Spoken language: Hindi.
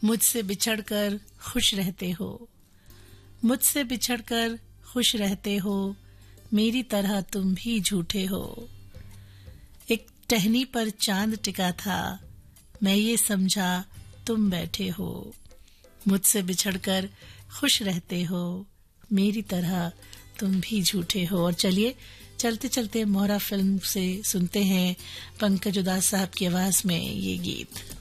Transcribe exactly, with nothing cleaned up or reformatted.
मुझसे बिछड़कर खुश रहते हो, मुझसे बिछड़कर खुश रहते हो, मेरी तरह तुम भी झूठे हो। एक टहनी पर चांद टिका था, मैं ये समझा तुम बैठे हो। मुझसे बिछड़कर खुश रहते हो, मेरी तरह तुम भी झूठे हो। और चलिए चलते चलते मोहरा फिल्म से सुनते हैं पंकज उदास साहब की आवाज में ये गीत।